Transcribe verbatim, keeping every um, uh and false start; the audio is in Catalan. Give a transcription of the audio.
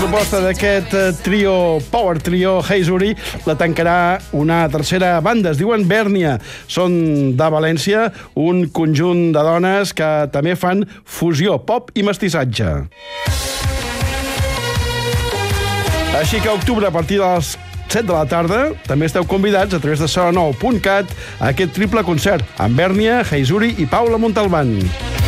Proposta d'aquest trio, power trio, Heizuri, la tancarà una tercera banda, es diuen Bèrnia. Són de València, un conjunt de dones que també fan fusió, pop i mestissatge. Així que a octubre, a partir de les set de la tarda, també esteu convidats a través de zona nou punt cat a aquest triple concert amb Bèrnia, Heizuri i Paula Montalbán.